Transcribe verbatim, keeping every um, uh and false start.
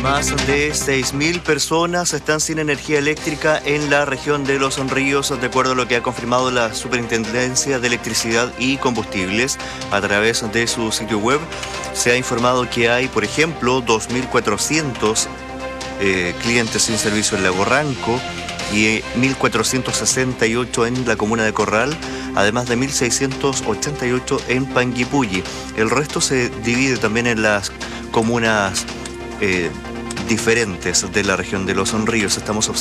Más de seis mil personas están sin energía eléctrica en la región de Los Ríos, de acuerdo a lo que ha confirmado la Superintendencia de Electricidad y Combustibles a través de su sitio web. Se ha informado que hay, por ejemplo, dos mil cuatrocientos eh, clientes sin servicio en Lago Ranco y mil cuatrocientos sesenta y ocho en la comuna de Corral, además de mil seiscientos ochenta y ocho en Panguipulli. El resto se divide también en las comunas eh, diferentes de la región de Los Ríos. Estamos observando